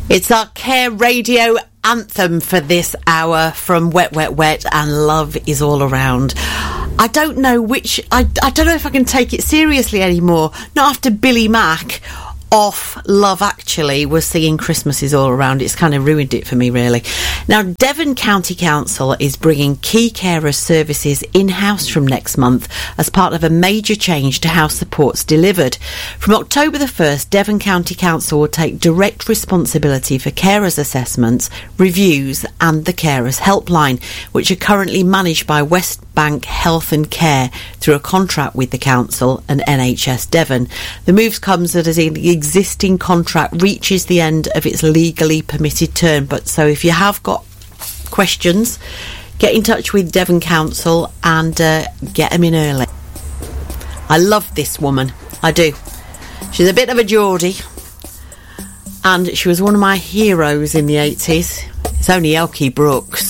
It's our Care Radio anthem for this hour from Wet, Wet, Wet and Love Is All Around. I don't know I don't know if I can take it seriously anymore. Not after Billy Mack off Love Actually was singing Christmas Is All Around. It's kind of ruined it for me, really. Now, Devon County Council is bringing key carer services in-house from next month as part of a major change to how support's delivered. From October the 1st, Devon County Council will take direct responsibility for carers assessments, reviews and the carers helpline, which are currently managed by West Bank Health and Care through a contract with the council and NHS Devon. The move comes as the existing contract reaches the end of its legally permitted term. But so if you have got questions, get in touch with Devon Council and get them in early. I love this woman, I do. She's a bit of a Geordie and she was one of my heroes in the 80s. It's only Elkie Brooks.